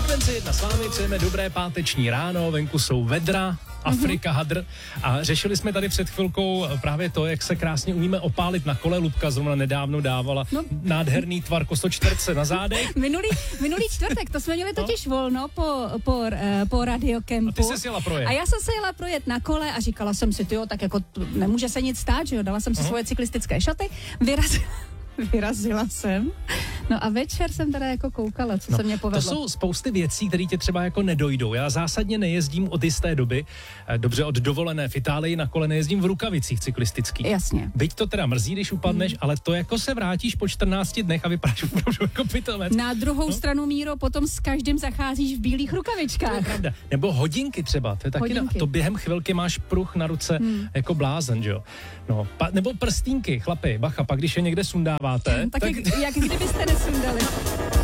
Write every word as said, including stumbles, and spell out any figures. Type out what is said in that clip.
Frekvence jedna s vámi, přejeme dobré páteční ráno, venku jsou vedra, Afrika, mm-hmm. hadr a řešili jsme tady před chvilkou právě to, jak se krásně umíme opálit na kole. Lubka zrovna nedávno dávala no. nádherný tvar kosočtverce na zádech. Minulý, minulý čtvrtek, to jsme měli totiž no. volno po, po, uh, po radiokempu. A ty jsi jela projet. A já jsem se jela projet na kole a říkala jsem si, tyjo, tak jako nemůže se nic stát, že jo, dala jsem si uh-huh. svoje cyklistické šaty, vyrazila, vyrazila jsem. No a večer jsem teda jako koukala, co no, se mě povedlo. To jsou spousty věcí, které tě třeba jako nedojdou. Já zásadně nejezdím od jisté doby, dobře od dovolené v Itálii na kole nejezdím v rukavicích cyklistických. Jasně. Byť to teda mrzí, když upadneš, mm. ale to jako se vrátíš po čtrnácti dnech a vypadáš opravdu jako pitomec. Na druhou no? stranu, Míro, potom s každým zacházíš v bílých rukavičkách. To je pravda. Nebo hodinky třeba, to je taky, a to během chvilky máš pruh na ruce mm. jako blázen, že jo. No, pa, nebo prstínky, chlapi, bacha, pak když je někde sundáváte. Tak, tak... Jak, jak kdybyste nesundali.